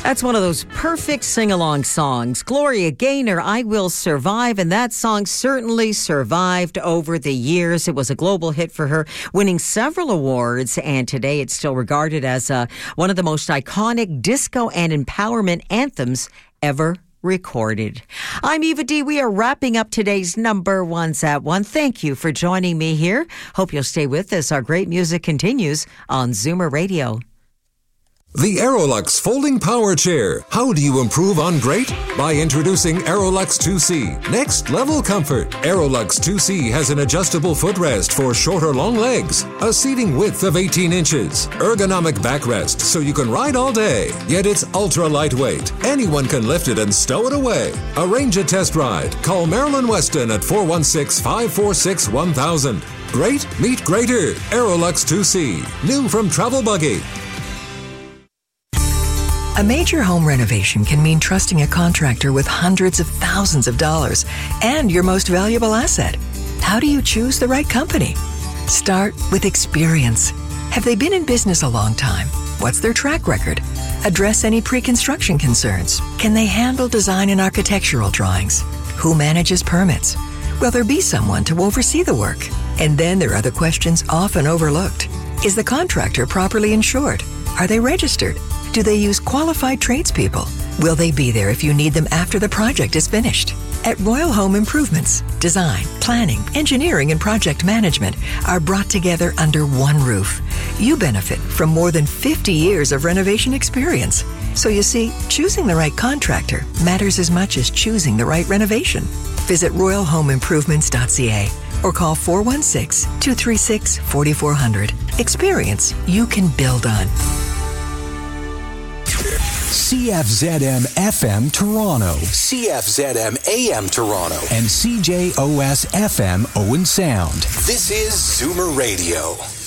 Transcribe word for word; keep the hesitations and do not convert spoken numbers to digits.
That's one of those perfect sing-along songs. Gloria Gaynor, I Will Survive, and that song certainly survived over the years. It was a global hit for her, winning several awards, and today it's still regarded as uh, one of the most iconic disco and empowerment anthems ever recorded. I'm Eva D. We are wrapping up today's Number Ones at One. Thank you for joining me here. Hope you'll stay with us. Our great music continues on Zoomer Radio. The Aerolux Folding Power Chair. How do you improve on great? By introducing Aerolux two C. Next level comfort. Aerolux two C has an adjustable footrest for short or long legs, a seating width of eighteen inches, ergonomic backrest so you can ride all day. Yet it's ultra lightweight. Anyone can lift it and stow it away. Arrange a test ride. Call Marilyn Weston at four one six, five four six, one thousand. Great meet greater. Aerolux two C. New from Travel Buggy. A major home renovation can mean trusting a contractor with hundreds of thousands of dollars and your most valuable asset. How do you choose the right company? Start with experience. Have they been in business a long time? What's their track record? Address any pre-construction concerns. Can they handle design and architectural drawings? Who manages permits? Will there be someone to oversee the work? And then there are the questions often overlooked. Is the contractor properly insured? Are they registered? Do they use qualified tradespeople? Will they be there if you need them after the project is finished? At Royal Home Improvements, design, planning, engineering, and project management are brought together under one roof. You benefit from more than fifty years of renovation experience. So you see, choosing the right contractor matters as much as choosing the right renovation. Visit royal home improvements dot c a or call four one six, two three six, four four zero zero. Experience you can build on. C F Z M F M Toronto, C F Z M A M Toronto, and C J O S F M Owen Sound. This is Zoomer Radio.